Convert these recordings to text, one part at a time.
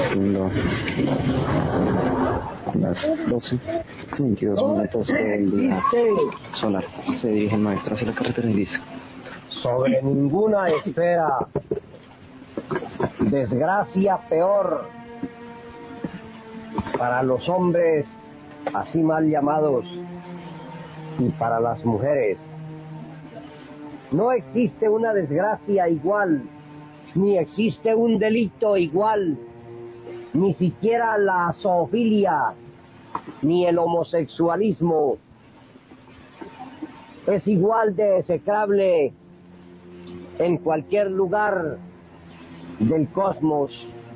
Siendo las 12:22 del día solar, se dirige el maestro hacia la carretera y dice: sobre ninguna esfera, desgracia peor para los hombres así mal llamados y para las mujeres. No existe una desgracia igual, ni existe un delito igual, ni siquiera la zoofilia, ni el homosexualismo es igual de execrable en cualquier lugar del cosmos.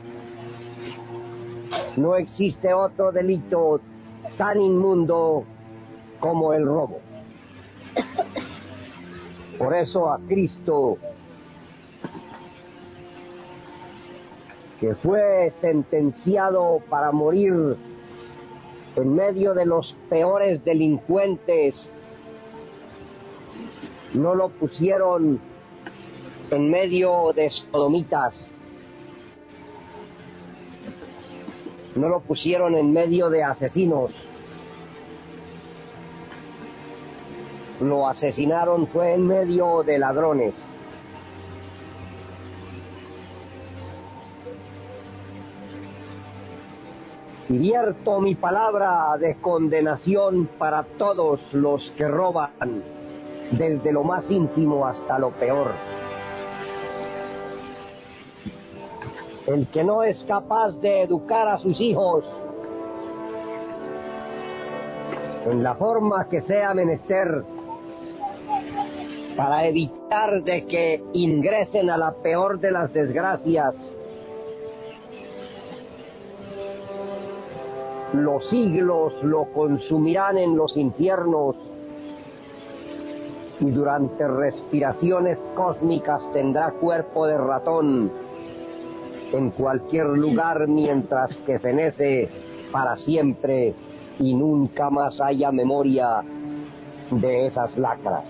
No existe otro delito tan inmundo como el robo. Por eso a Cristo, que fue sentenciado para morir en medio de los peores delincuentes, no lo pusieron en medio de sodomitas, no lo pusieron en medio de asesinos. Lo asesinaron fue en medio de ladrones. Y vierto mi palabra de condenación para todos los que roban, desde lo más íntimo hasta lo peor. El que no es capaz de educar a sus hijos en la forma que sea menester para evitar de que ingresen a la peor de las desgracias, los siglos lo consumirán en los infiernos y durante respiraciones cósmicas tendrá cuerpo de ratón en cualquier lugar mientras que fenece para siempre y nunca más haya memoria de esas lacras.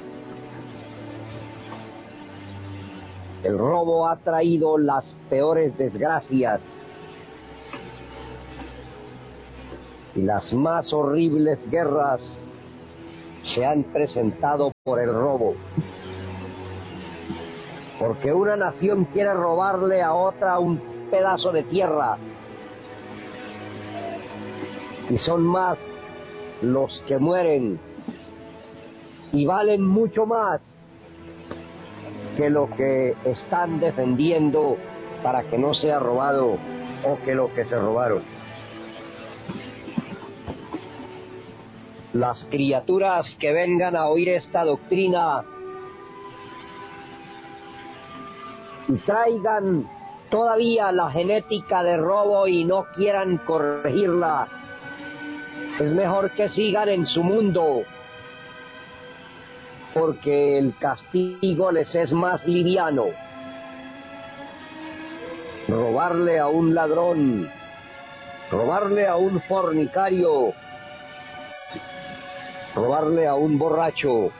El robo ha traído las peores desgracias y las más horribles guerras se han presentado por el robo. Porque una nación quiere robarle a otra un pedazo de tierra y son más los que mueren y valen mucho más que lo que están defendiendo para que no sea robado o que lo que se robaron. Las criaturas que vengan a oír esta doctrina y traigan todavía la genética de robo y no quieran corregirla, es mejor que sigan en su mundo, porque el castigo les es más liviano. Robarle a un ladrón, robarle a un fornicario, robarle a un borracho,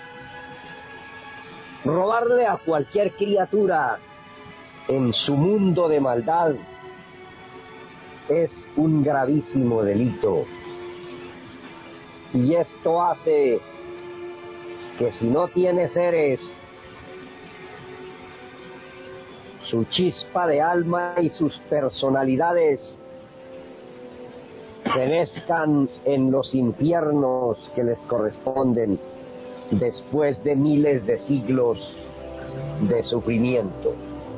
robarle a cualquier criatura en su mundo de maldad es un gravísimo delito. Y esto hace que si no tiene seres, su chispa de alma y sus personalidades perezcan en los infiernos que les corresponden después de miles de siglos de sufrimiento.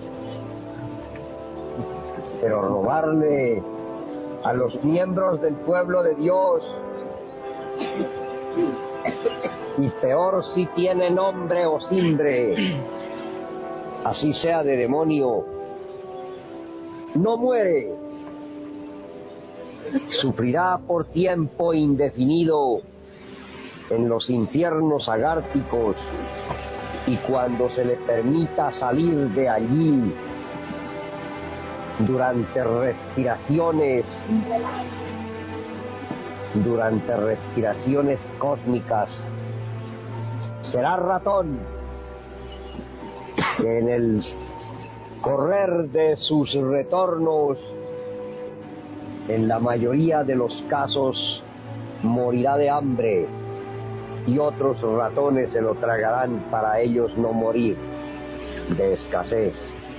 Pero robarle a los miembros del pueblo de Dios, y peor si tiene nombre o simbre, así sea de demonio, no muere, sufrirá por tiempo indefinido en los infiernos agárticos, y cuando se le permita salir de allí durante respiraciones cósmicas, será ratón que en el correr de sus retornos en la mayoría de los casos morirá de hambre y otros ratones se lo tragarán para ellos no morir de escasez.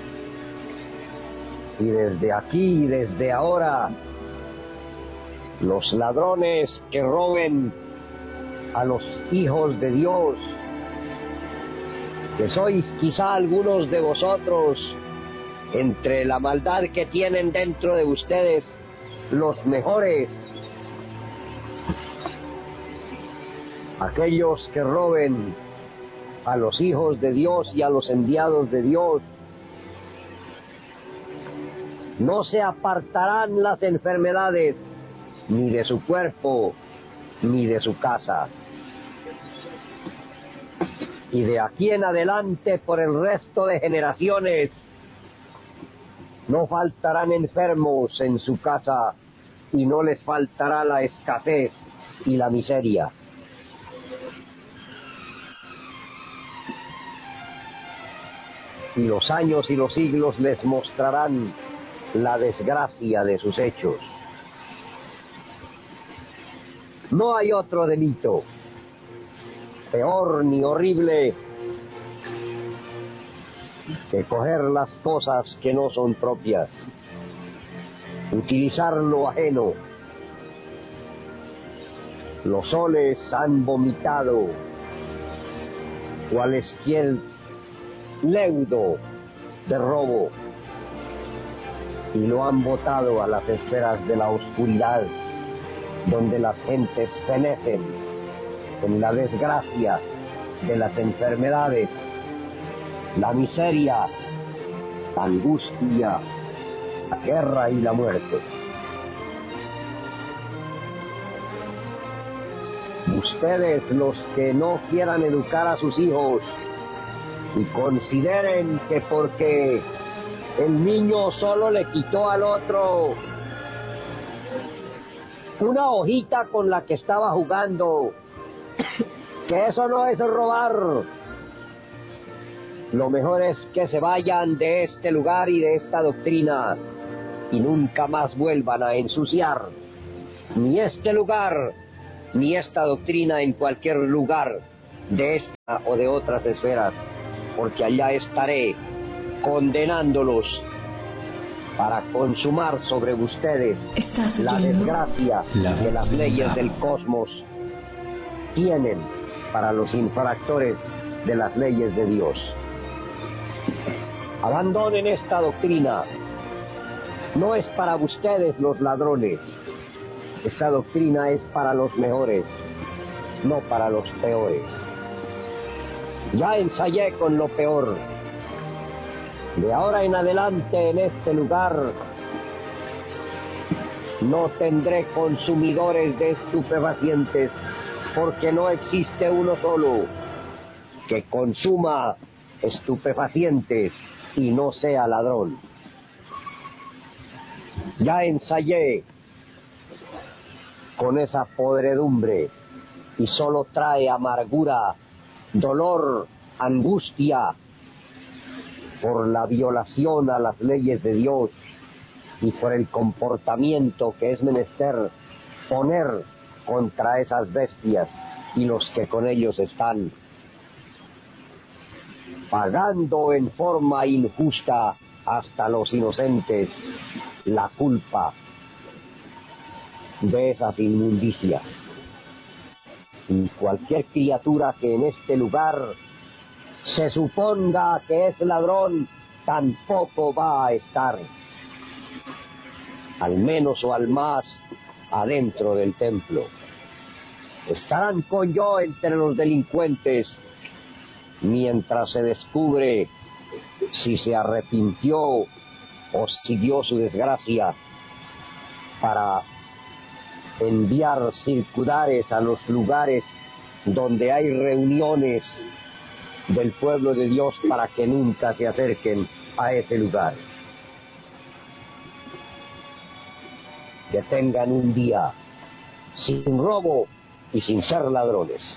Y desde aquí y desde ahora, los ladrones que roben a los hijos de Dios, que sois quizá algunos de vosotros, entre la maldad que tienen dentro de ustedes, los mejores, aquellos que roben a los hijos de Dios y a los enviados de Dios, no se apartarán las enfermedades ni de su cuerpo ni de su casa. Y de aquí en adelante, por el resto de generaciones, no faltarán enfermos en su casa y no les faltará la escasez y la miseria. Y los años y los siglos les mostrarán la desgracia de sus hechos. No hay otro delito peor ni horrible que coger las cosas que no son propias, utilizar lo ajeno. Los soles han vomitado cualesquier leudo de robo y lo han botado a las esferas de la oscuridad, donde las gentes fenecen en la desgracia de las enfermedades, la miseria, la angustia, la guerra y la muerte. Ustedes, los que no quieran educar a sus hijos y consideren que porque el niño solo le quitó al otro una hojita con la que estaba jugando, que eso no es robar, lo mejor es que se vayan de este lugar y de esta doctrina y nunca más vuelvan a ensuciar ni este lugar ni esta doctrina en cualquier lugar de esta o de otras esferas, porque allá estaré condenándolos para consumar sobre ustedes la desgracia que las leyes del cosmos tienen para los infractores de las leyes de Dios. Abandonen esta doctrina. No es para ustedes los ladrones. Esta doctrina es para los mejores, no para los peores. Ya ensayé con lo peor. De ahora en adelante en este lugar no tendré consumidores de estupefacientes, porque no existe uno solo que consuma estupefacientes y no sea ladrón. Ya ensayé con esa podredumbre y solo trae amargura, dolor, angustia por la violación a las leyes de Dios y por el comportamiento que es menester poner contra esas bestias y los que con ellos están, pagando en forma injusta hasta los inocentes la culpa de esas inmundicias. Y cualquier criatura que en este lugar se suponga que es ladrón, tampoco va a estar, al menos o al más, adentro del templo. Estarán con yo entre los delincuentes, mientras se descubre si se arrepintió o siguió su desgracia, para enviar circulares a los lugares donde hay reuniones del pueblo de Dios para que nunca se acerquen a ese lugar. Que tengan un día sin robo y sin ser ladrones.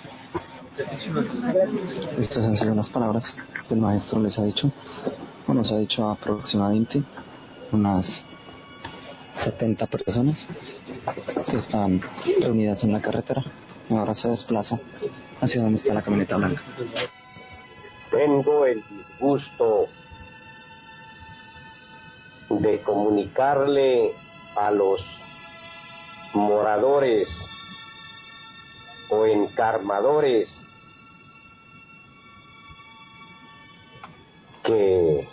Estas han sido las palabras que el maestro les ha dicho, o nos ha dicho aproximadamente unas 70 personas que están reunidas en la carretera. Ahora se desplaza hacia donde está la camioneta blanca. Tengo el disgusto de comunicarle a los moradores o encarmadores que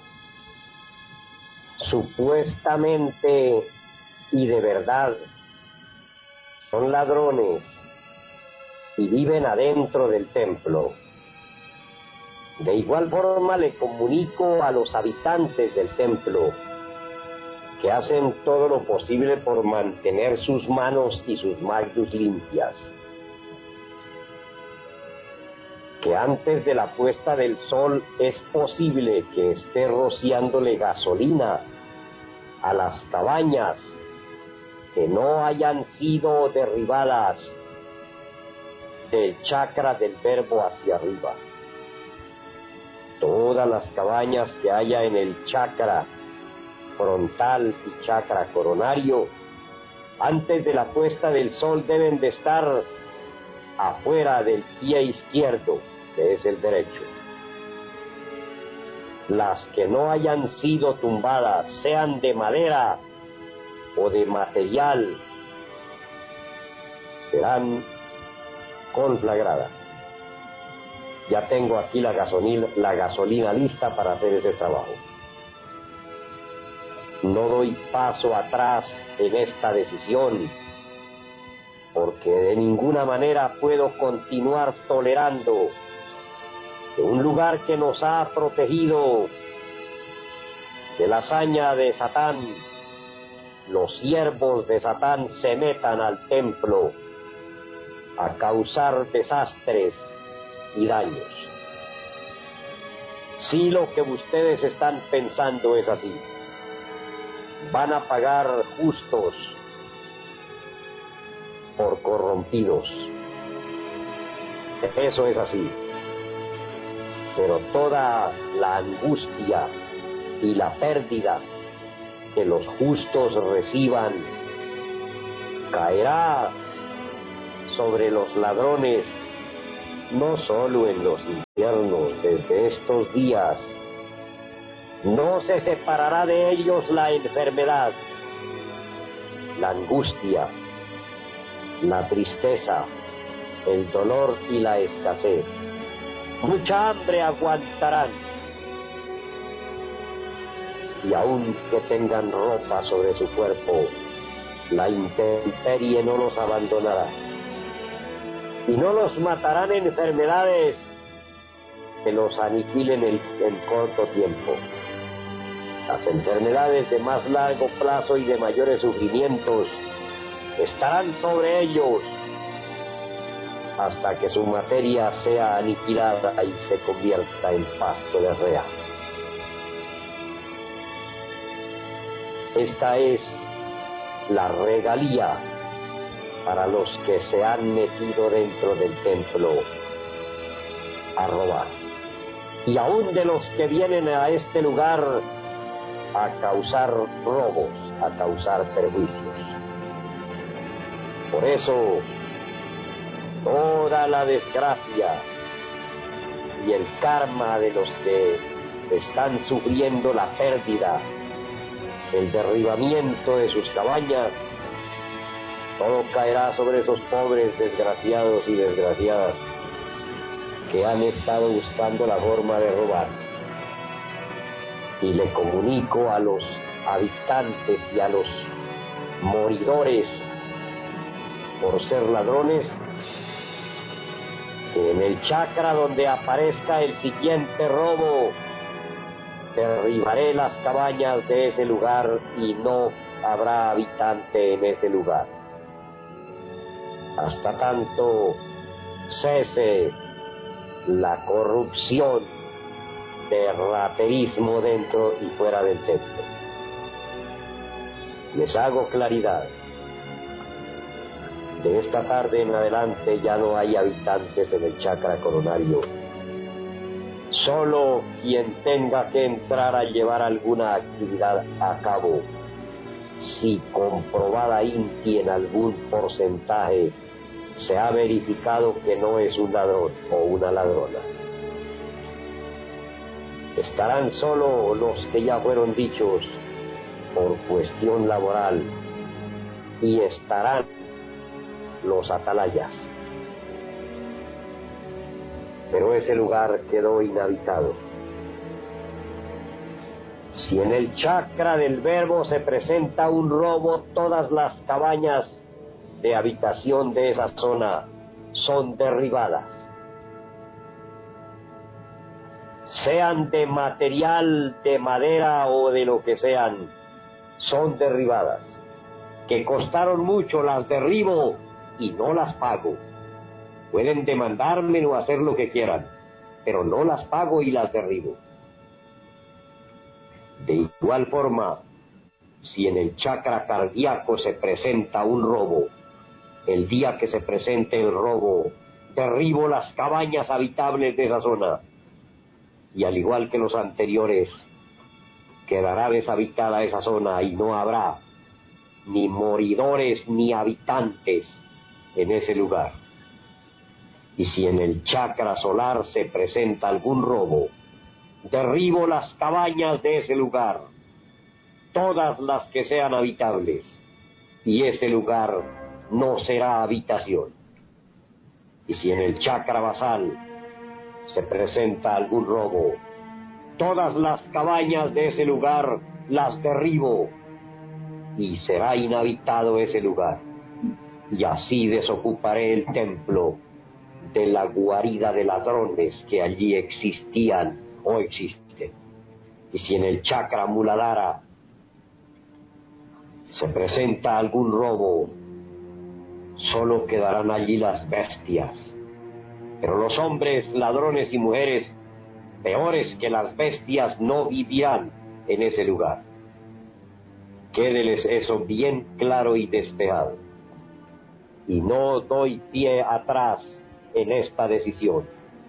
supuestamente y de verdad son ladrones y viven adentro del templo. De igual forma le comunico a los habitantes del templo que hacen todo lo posible por mantener sus manos y sus manos limpias, que antes de la puesta del sol es posible que esté rociándole gasolina a las cabañas que no hayan sido derribadas del chakra del verbo hacia arriba. Todas las cabañas que haya en el chakra frontal y chakra coronario, antes de la puesta del sol deben de estar afuera del pie izquierdo, que es el derecho. Las que no hayan sido tumbadas, sean de madera o de material, serán conflagradas. Ya tengo aquí la gasolina lista para hacer ese trabajo. No doy paso atrás en esta decisión, porque de ninguna manera puedo continuar tolerando que un lugar que nos ha protegido de la hazaña de Satán, los siervos de Satán se metan al templo a causar desastres y daños. Si lo que ustedes están pensando es así, van a pagar justos por corrompidos. Eso es así. Pero toda la angustia y la pérdida que los justos reciban caerá sobre los ladrones, no solo en los infiernos desde estos días. No se separará de ellos la enfermedad, la angustia, la tristeza, el dolor y la escasez. Mucha hambre aguantarán, y aun que tengan ropa sobre su cuerpo, la intemperie no los abandonará, y no los matarán enfermedades que los aniquilen en corto tiempo. Las enfermedades de más largo plazo y de mayores sufrimientos estarán sobre ellos hasta que su materia sea aniquilada y se convierta en pasto de real. Esta es la regalía para los que se han metido dentro del templo a robar, y aún de los que vienen a este lugar a causar robos, a causar perjuicios. Por eso, toda la desgracia y el karma de los que están sufriendo la pérdida, el derribamiento de sus cabañas, todo caerá sobre esos pobres desgraciados y desgraciadas que han estado buscando la forma de robar. Y le comunico a los habitantes y a los moridores por ser ladrones que en el chakra donde aparezca el siguiente robo, derribaré las cabañas de ese lugar y no habrá habitante en ese lugar. Hasta tanto cese la corrupción de raterismo dentro y fuera del templo. Les hago claridad. De esta tarde en adelante ya no hay habitantes en el chakra coronario. Solo quien tenga que entrar a llevar alguna actividad a cabo si comprobada INTI en algún porcentaje se ha verificado que no es un ladrón o una ladrona. Estarán solo los que ya fueron dichos por cuestión laboral y estarán los atalayas. Pero ese lugar quedó inhabitado. Si en el chakra del verbo se presenta un robo, todas las cabañas de habitación de esa zona son derribadas. Sean de material, de madera o de lo que sean, son derribadas. Que costaron mucho, las derribo y no las pago. Pueden demandarme o hacer lo que quieran, pero no las pago y las derribo. De igual forma, si en el chakra cardíaco se presenta un robo, el día que se presente el robo, derribo las cabañas habitables de esa zona. Y al igual que los anteriores, quedará deshabitada esa zona y no habrá ni moridores ni habitantes en ese lugar. Y si en el chakra solar se presenta algún robo, derribo las cabañas de ese lugar, todas las que sean habitables, y ese lugar no será habitación. Y si en el chakra basal se presenta algún robo, todas las cabañas de ese lugar las derribo, y será inhabitado ese lugar. Y así desocuparé el templo de la guarida de ladrones que allí existían o existen. Y si en el chakra Muladhara se presenta algún robo, solo quedarán allí las bestias. Pero los hombres, ladrones y mujeres, peores que las bestias, no vivirán en ese lugar. Quédeles eso bien claro y despejado. Y no doy pie atrás en esta decisión.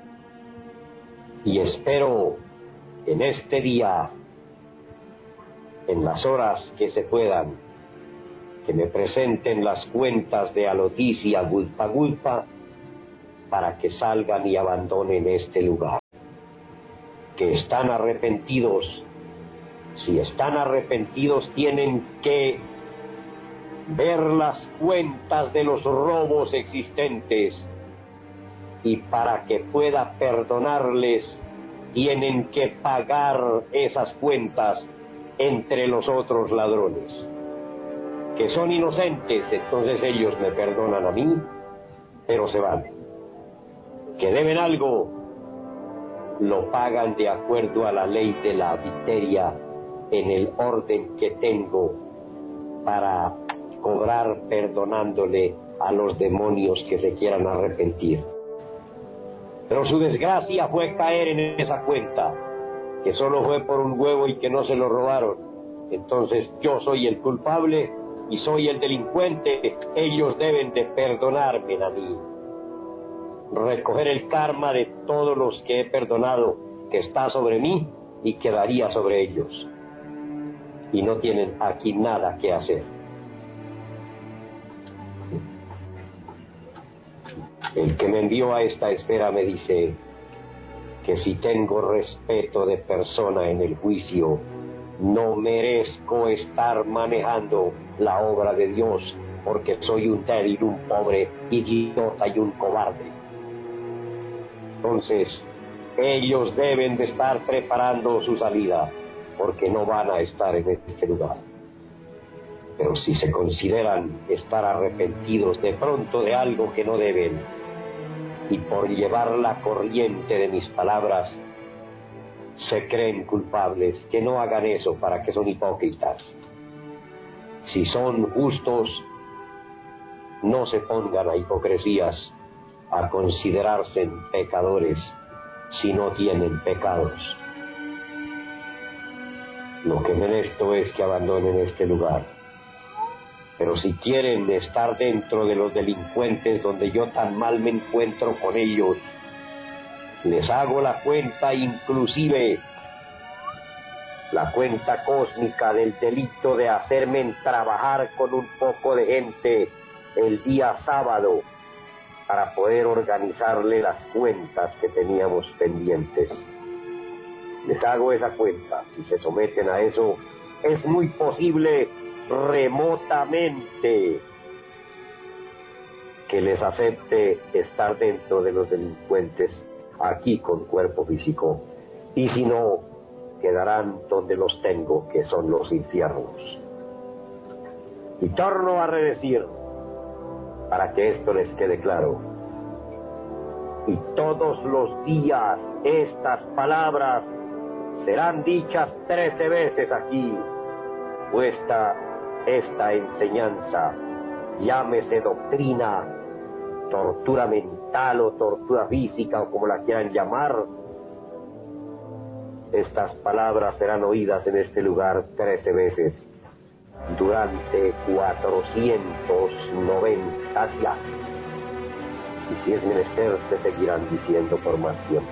Y espero en este día, en las horas que se puedan, que me presenten las cuentas de Alotis y Agulpa Gulpa para que salgan y abandonen este lugar. Que están arrepentidos. Si están arrepentidos, tienen que ver las cuentas de los robos existentes, y para que pueda perdonarles tienen que pagar esas cuentas entre los otros ladrones que son inocentes. Entonces ellos me perdonan a mí, pero se van. Que deben algo, lo pagan de acuerdo a la ley de la viteria, en el orden que tengo para cobrar, perdonándole a los demonios que se quieran arrepentir. Pero su desgracia fue caer en esa cuenta, que solo fue por un huevo y que no se lo robaron. Entonces yo soy el culpable y soy el delincuente. Ellos deben de perdonarme a mí, recoger el karma de todos los que he perdonado, que está sobre mí y quedaría sobre ellos. Y no tienen aquí nada que hacer. El que me envió a esta esfera me dice que si tengo respeto de persona en el juicio, no merezco estar manejando la obra de Dios, porque soy un débil, un pobre, idiota y un cobarde. Entonces, ellos deben de estar preparando su salida, porque no van a estar en este lugar. Pero si se consideran estar arrepentidos de pronto de algo que no deben, y por llevar la corriente de mis palabras, se creen culpables, que no hagan eso, para que son hipócritas. Si son justos, no se pongan a hipocresías, a considerarse pecadores, si no tienen pecados. Lo que molesto es que abandonen este lugar. Pero si quieren estar dentro de los delincuentes donde yo tan mal me encuentro con ellos, les hago la cuenta inclusive la cuenta cósmica del delito de hacerme trabajar con un poco de gente el día sábado para poder organizarle las cuentas que teníamos pendientes. Les hago esa cuenta. Si se someten a eso, es muy posible remotamente que les acepte estar dentro de los delincuentes aquí con cuerpo físico, y si no, quedarán donde los tengo, que son los infiernos. Y torno a redecir, para que esto les quede claro, y todos los días estas palabras serán dichas 13 veces aquí, puesta esta enseñanza, llámese doctrina, tortura mental o tortura física o como la quieran llamar. Estas palabras serán oídas en este lugar 13 veces durante 490 días. Y si es menester, se seguirán diciendo por más tiempo.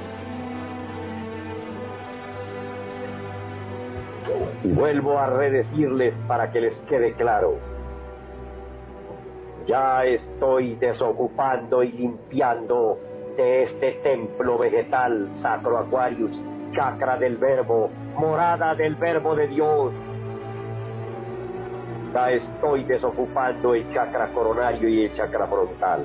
Y vuelvo a redecirles para que les quede claro. Ya estoy desocupando y limpiando de este templo vegetal, Sacro Aquarius, chakra del Verbo, morada del Verbo de Dios. Ya estoy desocupando el chakra coronario y el chakra frontal.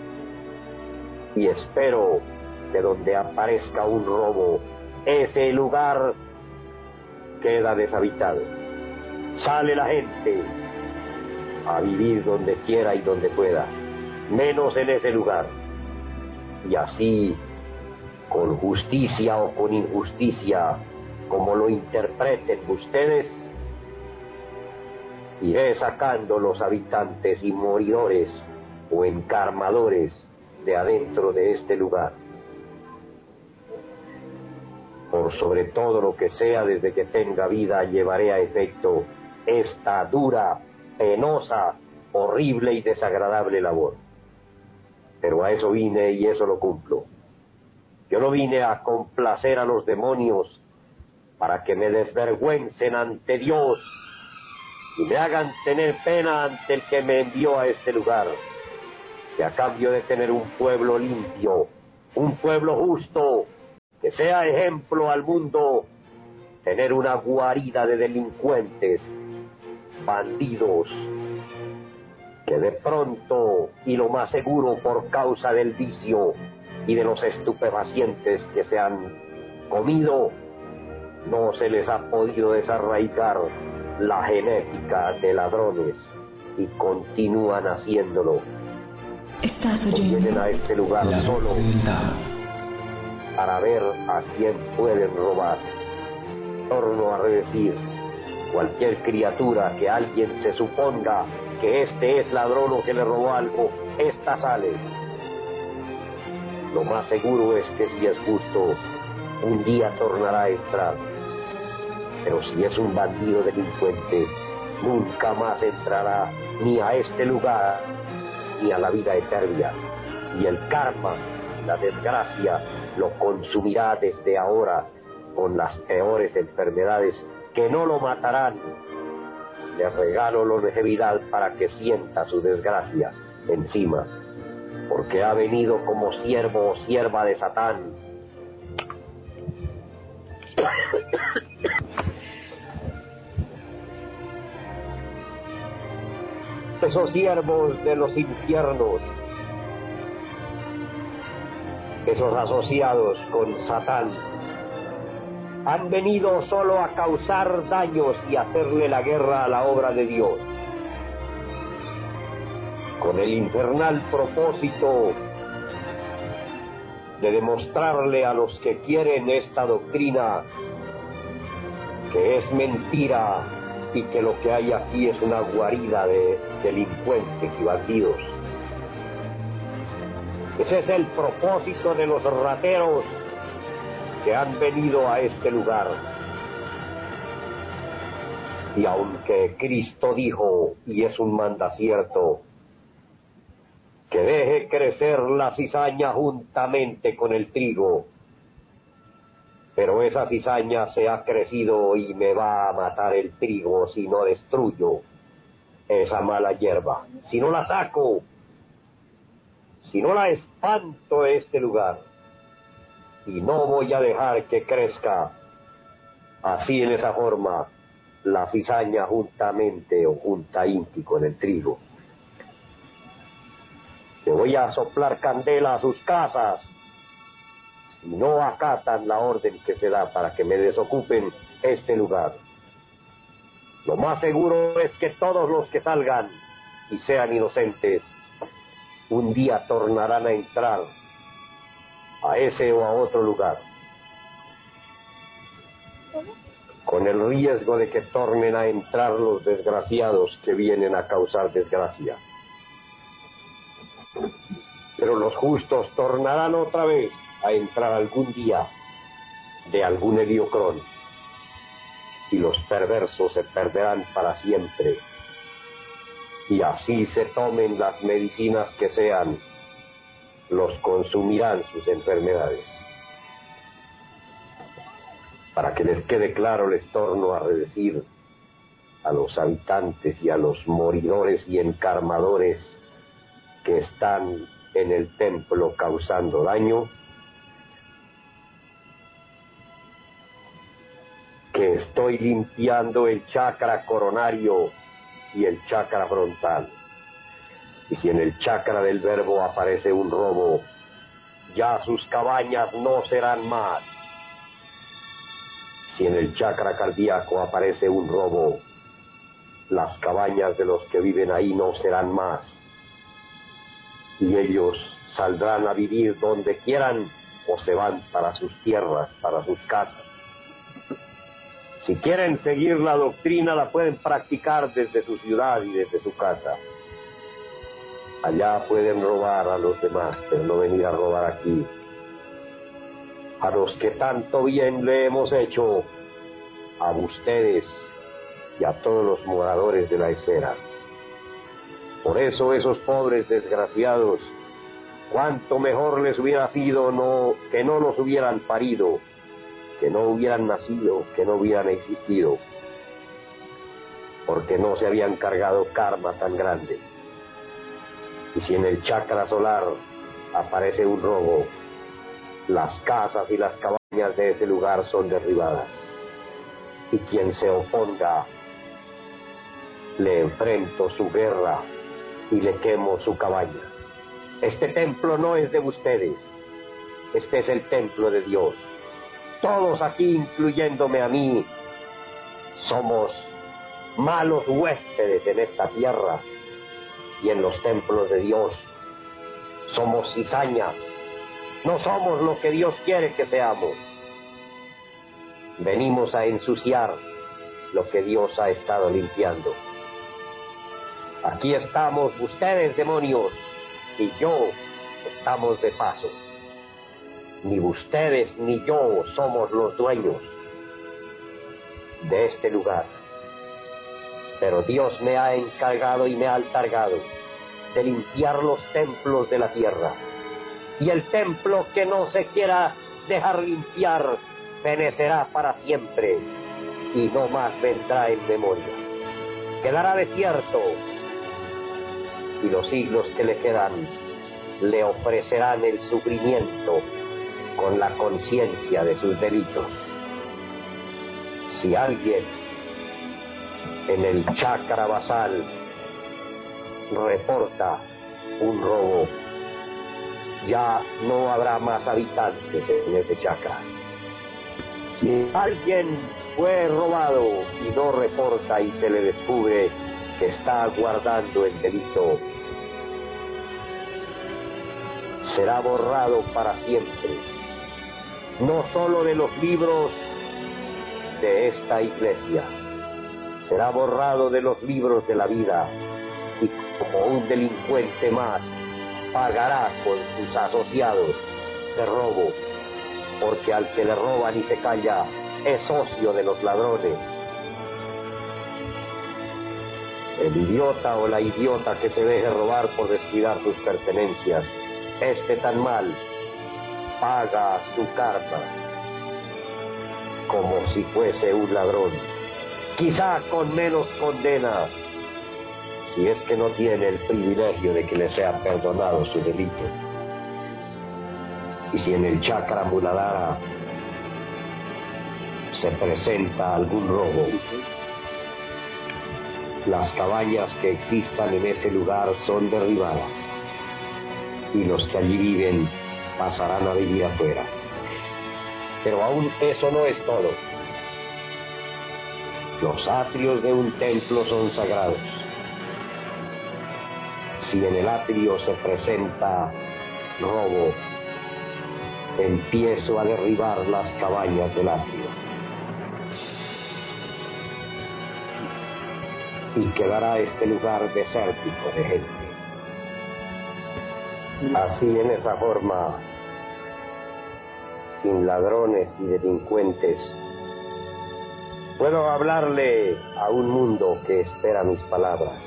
Y espero que donde aparezca un robo, ese lugar queda deshabitado. Sale la gente a vivir donde quiera y donde pueda, menos en ese lugar. Y así, con justicia o con injusticia, como lo interpreten ustedes, iré sacando los habitantes y moridores o encarmadores de adentro de este lugar. Por sobre todo lo que sea, desde que tenga vida, llevaré a efecto esta dura, penosa, horrible y desagradable labor. Pero a eso vine y eso lo cumplo. Yo no vine a complacer a los demonios para que me desvergüencen ante Dios y me hagan tener pena ante el que me envió a este lugar, que a cambio de tener un pueblo limpio, un pueblo justo, que sea ejemplo al mundo, tener una guarida de delincuentes, bandidos, que de pronto, y lo más seguro por causa del vicio y de los estupefacientes que se han comido, no se les ha podido desarraigar la genética de ladrones y continúan haciéndolo. Vienen a este lugar solo para ver a quién pueden robar. Torno a redecir, cualquier criatura que alguien se suponga que este es ladrón o que le robó algo, esta sale. Lo más seguro es que si es justo, un día tornará a entrar. Pero si es un bandido delincuente, nunca más entrará ni a este lugar, ni a la vida eterna. Y el karma, la desgracia, lo consumirá desde ahora con las peores enfermedades que no lo matarán. Le regalo longevidad para que sienta su desgracia encima, porque ha venido como siervo o sierva de Satán. Esos siervos de los infiernos, esos asociados con Satán, han venido solo a causar daños y hacerle la guerra a la obra de Dios, con el infernal propósito de demostrarle a los que quieren esta doctrina que es mentira y que lo que hay aquí es una guarida de delincuentes y bandidos. Ese es el propósito de los rateros que han venido a este lugar. Y aunque Cristo dijo, y es un mandacierto, que deje crecer la cizaña juntamente con el trigo, Pero esa cizaña se ha crecido y me va a matar el trigo si no destruyo esa mala hierba, si no la saco, si no la espanto de este lugar. Y no voy a dejar que crezca así en esa forma la cizaña juntamente o junta inti con el trigo. Le voy a soplar candela a sus casas si no acatan la orden que se da para que me desocupen este lugar. Lo más seguro es que todos los que salgan y sean inocentes, un día tornarán a entrar a ese o a otro lugar, con el riesgo de que tornen a entrar los desgraciados que vienen a causar desgracia. Pero los justos tornarán otra vez a entrar algún día de algún heliocrón, y los perversos se perderán para siempre, y así se tomen las medicinas que sean, los consumirán sus enfermedades. Para que les quede claro, les torno a redecir a los habitantes y a los moridores y encarmadores que están en el templo causando daño, que estoy limpiando el chakra coronario y el chakra frontal. Y si en el chakra del verbo aparece un robo, ya sus cabañas no serán más. Si en el chakra cardíaco aparece un robo, las cabañas de los que viven ahí no serán más. Y ellos saldrán a vivir donde quieran o se van para sus tierras, para sus casas. Si quieren seguir la doctrina, la pueden practicar desde su ciudad y desde su casa. Allá pueden robar a los demás, pero no venir a robar aquí. A los que tanto bien le hemos hecho, a ustedes y a todos los moradores de la esfera. Por eso esos pobres desgraciados, cuánto mejor les hubiera sido que no los hubieran parido, que no hubieran nacido, que no hubieran existido, porque no se habían cargado karma tan grande. Y si en el chakra solar aparece un robo, las casas y las cabañas de ese lugar son derribadas, y quien se oponga, le enfrento su guerra y le quemo su cabaña. Este templo no es de ustedes, este es el templo de Dios. Todos aquí, incluyéndome a mí, somos malos huéspedes en esta tierra, y en los templos de Dios somos cizaña, no somos lo que Dios quiere que seamos. Venimos a ensuciar lo que Dios ha estado limpiando. Aquí estamos ustedes, demonios, y yo estamos de paso. Ni ustedes ni yo somos los dueños de este lugar. Pero Dios me ha encargado y me ha encargado de limpiar los templos de la tierra. Y el templo que no se quiera dejar limpiar perecerá para siempre y no más vendrá en memoria. Quedará desierto y los siglos que le quedan le ofrecerán el sufrimiento con la conciencia de sus delitos. Si alguien en el chakra basal reporta un robo, ya no habrá más habitantes en ese chakra. Si alguien fue robado y no reporta y se le descubre que está guardando el delito, será borrado para siempre, no solo de los libros de esta iglesia, será borrado de los libros de la vida, y como un delincuente más pagará con sus asociados de robo, porque al que le roban y se calla es socio de los ladrones. El idiota o la idiota que se deje robar por descuidar sus pertenencias, tan mal, paga su karma. como si fuese un ladrón, quizá con menos condena, si es que no tiene el privilegio de que le sea perdonado su delito. Y si en el Chakra Muladhara se presenta algún robo, las cabañas que existan en ese lugar son derribadas y los que allí viven pasarán a vivir afuera. Pero aún eso no es todo. Los atrios de un templo son sagrados. Si en el atrio se presenta robo, empiezo a derribar las cabañas del atrio. Y quedará este lugar desértico de gente. Así, en esa forma, sin ladrones y delincuentes, puedo hablarle a un mundo que espera mis palabras.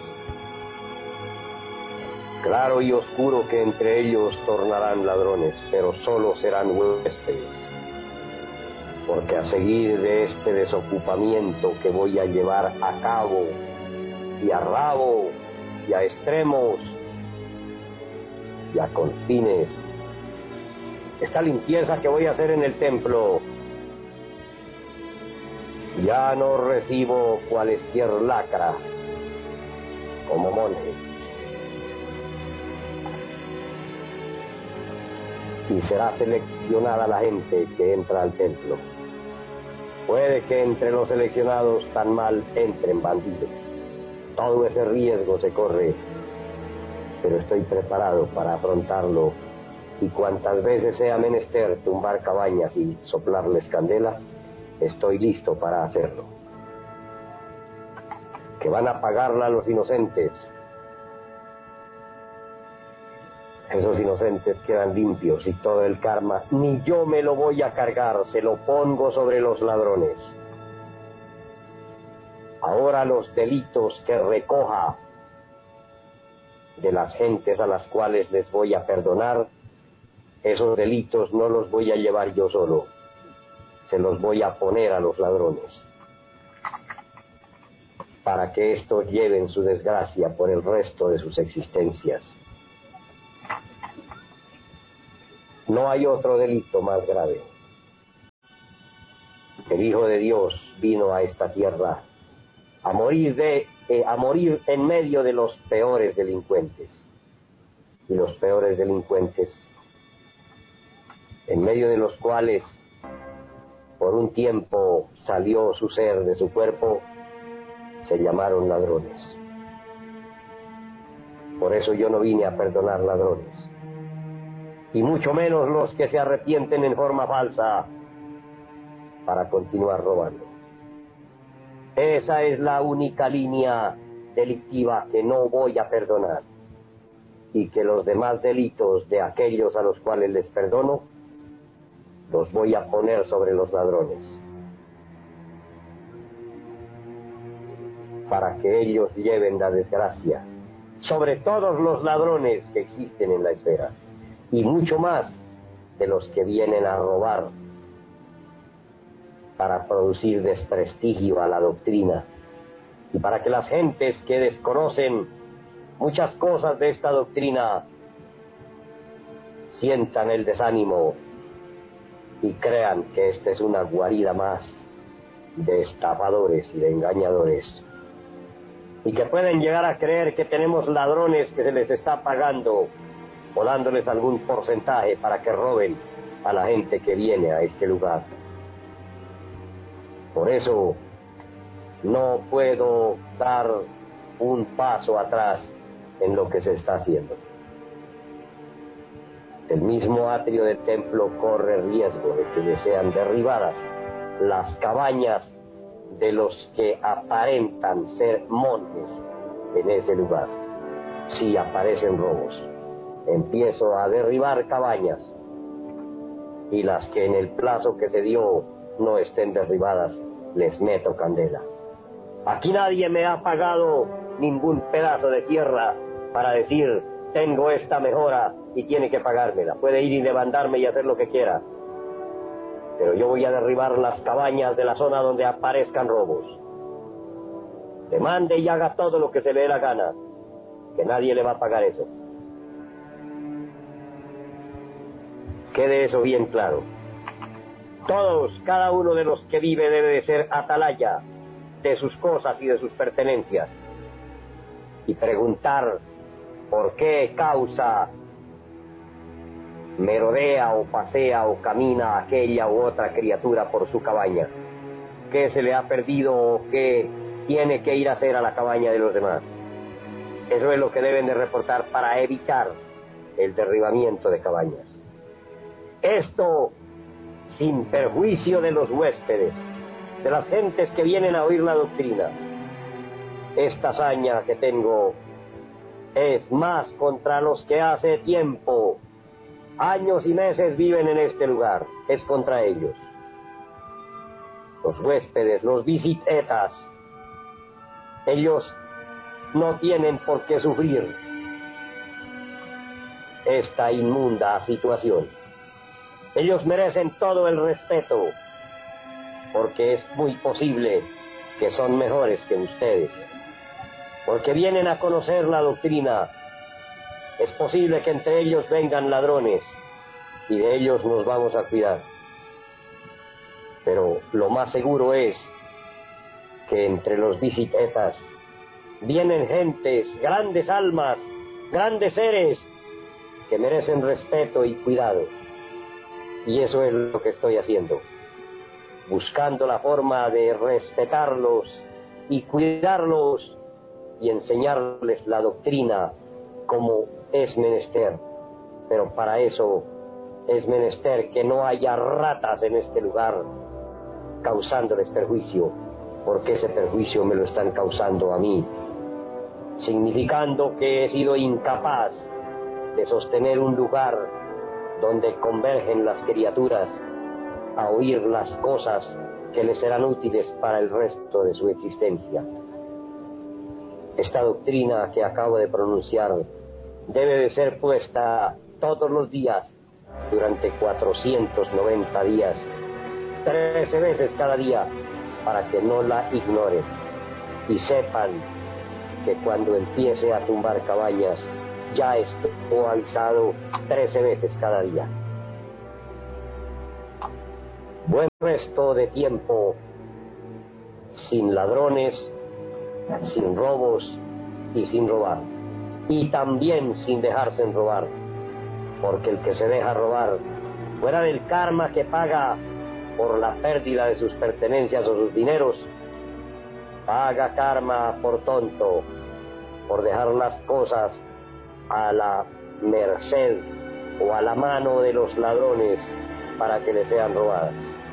Claro y oscuro que entre ellos tornarán ladrones, pero solo serán huéspedes. Porque a seguir de este desocupamiento que voy a llevar a cabo, y a rabo, y a extremos, y a confines, esta limpieza que voy a hacer en el templo, ya no recibo cualesquier lacra como monje. Y será seleccionada la gente que entra al templo. Puede que entre los seleccionados tan mal entren bandidos. Todo ese riesgo se corre, pero estoy preparado para afrontarlo, y cuantas veces sea menester tumbar cabañas y soplarles candela, estoy listo para hacerlo. Que van a pagarla los inocentes. Esos inocentes quedan limpios y todo el karma, ni yo me lo voy a cargar, se lo pongo sobre los ladrones. Ahora los delitos que recoja de las gentes a las cuales les voy a perdonar, esos delitos no los voy a llevar yo solo, se los voy a poner a los ladrones, para que estos lleven su desgracia por el resto de sus existencias. No hay otro delito más grave. El Hijo de Dios vino a esta tierra a morir en medio de los peores delincuentes. Y los peores delincuentes, en medio de los cuales por un tiempo salió su ser de su cuerpo, se llamaron ladrones. Por eso yo no vine a perdonar ladrones, y mucho menos los que se arrepienten en forma falsa para continuar robando. Esa es la única línea delictiva que no voy a perdonar, y que los demás delitos de aquellos a los cuales les perdono, los voy a poner sobre los ladrones, para que ellos lleven la desgracia sobre todos los ladrones que existen en la esfera, y mucho más de los que vienen a robar para producir desprestigio a la doctrina, y para que las gentes que desconocen muchas cosas de esta doctrina sientan el desánimo y crean que esta es una guarida más de estafadores y de engañadores, y que pueden llegar a creer que tenemos ladrones que se les está pagando o dándoles algún porcentaje para que roben a la gente que viene a este lugar. Por eso no puedo dar un paso atrás en lo que se está haciendo. El mismo atrio del templo corre riesgo de que le sean derribadas las cabañas de los que aparentan ser monjes en ese lugar. Si aparecen robos, empiezo a derribar cabañas, y las que en el plazo que se dio no estén derribadas, les meto candela. Aquí nadie me ha pagado ningún pedazo de tierra para decir, tengo esta mejora y tiene que pagármela. Puede ir y demandarme y hacer lo que quiera. pero yo voy a derribar las cabañas de la zona donde aparezcan robos. Demande y haga todo lo que se le dé la gana, que nadie le va a pagar eso. Quede eso bien claro. Todos, cada uno de los que vive debe de ser atalaya de sus cosas y de sus pertenencias, y preguntar por qué causa merodea o pasea o camina aquella u otra criatura por su cabaña, qué se le ha perdido o qué tiene que ir a hacer a la cabaña de los demás. Eso es lo que deben de reportar para evitar el derribamiento de cabañas. Esto sin perjuicio de los huéspedes, de las gentes que vienen a oír la doctrina. Esta hazaña que tengo es más contra los que hace tiempo, años y meses viven en este lugar, es contra ellos. Los huéspedes, los visitetas, ellos no tienen por qué sufrir esta inmunda situación. Ellos merecen todo el respeto, porque es muy posible que son mejores que ustedes, porque vienen a conocer la doctrina. Es posible que entre ellos vengan ladrones, y de ellos nos vamos a cuidar. Pero lo más seguro es que entre los visitetas vienen gentes, grandes almas, grandes seres, que merecen respeto y cuidado. Y eso es lo que estoy haciendo, buscando la forma de respetarlos y cuidarlos y enseñarles la doctrina como es menester. Pero para eso es menester que no haya ratas en este lugar causándoles perjuicio, porque ese perjuicio me lo están causando a mí, significando que he sido incapaz de sostener un lugar donde convergen las criaturas a oír las cosas que les serán útiles para el resto de su existencia. Esta doctrina que acabo de pronunciar debe de ser puesta todos los días durante 490 días, 13 veces cada día, para que no la ignoren y sepan que cuando empiece a tumbar cabañas ya estuvo avisado 13 veces cada día. Buen resto de tiempo sin ladrones, sin robos y sin robar, y también sin dejarse robar, porque el que se deja robar, fuera del karma que paga por la pérdida de sus pertenencias o sus dineros, paga karma por tonto, por dejar las cosas a la merced o a la mano de los ladrones para que le sean robadas.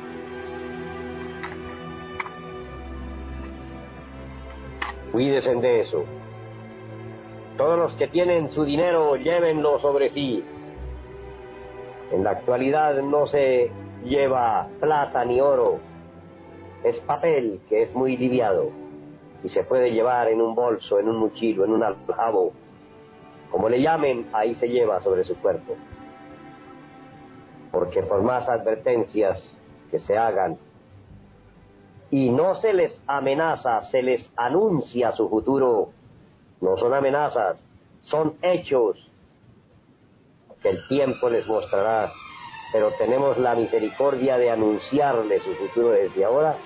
Cuídense de eso. Todos los que tienen su dinero, llévenlo sobre sí. En la actualidad no se lleva plata ni oro, es papel que es muy liviado y se puede llevar en un bolso, en un mochilo, en un aljabo, como le llamen, ahí se lleva sobre su cuerpo. Porque por más advertencias que se hagan, y no se les amenaza, se les anuncia su futuro, no son amenazas, son hechos que el tiempo les mostrará, pero tenemos la misericordia de anunciarles su futuro desde ahora,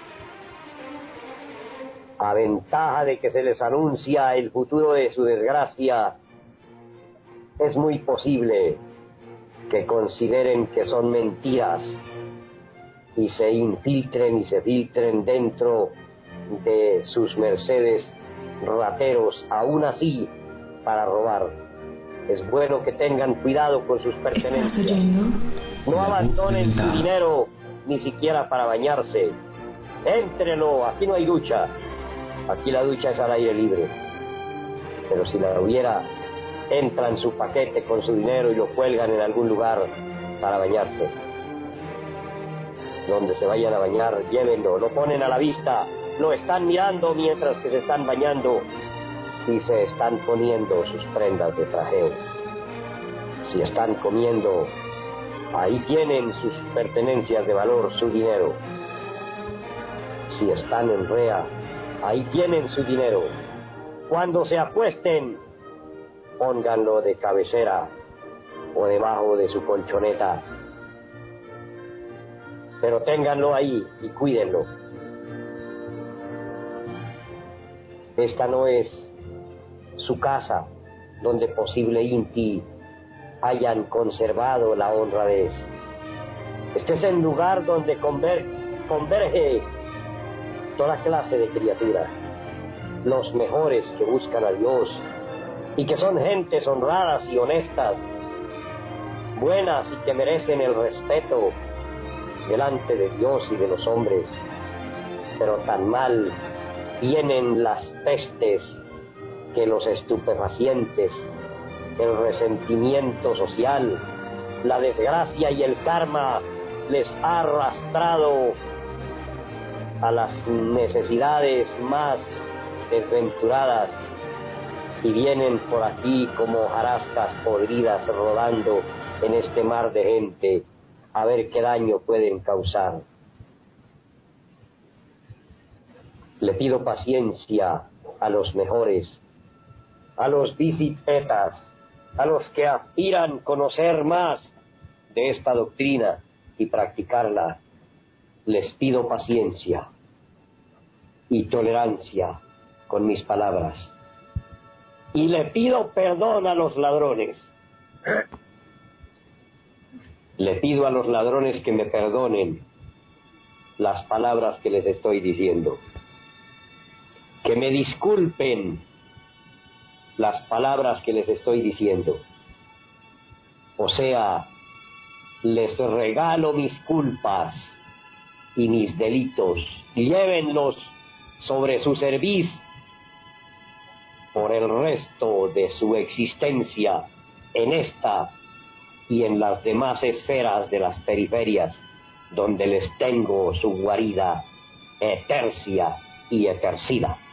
a ventaja de que se les anuncia el futuro de su desgracia. Es muy posible que consideren que son mentiras y se infiltren y se filtren dentro de sus mercedes rateros, aún así para robar. Es bueno que tengan cuidado con sus pertenencias. No abandonen su dinero ni siquiera para bañarse. Éntrenlo, aquí no hay ducha. Aquí la ducha es al aire libre. Pero si la hubiera, entran su paquete con su dinero y lo cuelgan en algún lugar para bañarse. Donde se vayan a bañar, llévenlo, lo ponen a la vista, lo están mirando mientras que se están bañando y se están poniendo sus prendas de trajeo. Si están comiendo, Ahí tienen sus pertenencias de valor, su dinero. Si están en rea, ahí tienen su dinero. Cuando se acuesten, pónganlo de cabecera o debajo de su colchoneta. Pero ténganlo ahí y cuídenlo. Esta no es su casa donde posible inti hayan conservado la honradez. Este es el lugar donde converge toda clase de criaturas, los mejores que buscan a Dios y que son gentes honradas y honestas, buenas y que merecen el respeto delante de Dios y de los hombres. Pero tan mal vienen las pestes que los estupefacientes, el resentimiento social, la desgracia y el karma les ha arrastrado a las necesidades más desventuradas y vienen por aquí como hojarascas podridas rodando en este mar de gente a ver qué daño pueden causar. Le pido paciencia a los mejores, a los bicicletas, a los que aspiran conocer más de esta doctrina y practicarla. Les pido paciencia y tolerancia con mis palabras. Y le pido perdón a los ladrones. Le pido a los ladrones que me perdonen las palabras que les estoy diciendo. Que me disculpen las palabras que les estoy diciendo. O sea, les regalo mis culpas y mis delitos. Llévenlos sobre su cerviz por el resto de su existencia en esta y en las demás esferas de las periferias, donde les tengo su guarida etercia y etercida.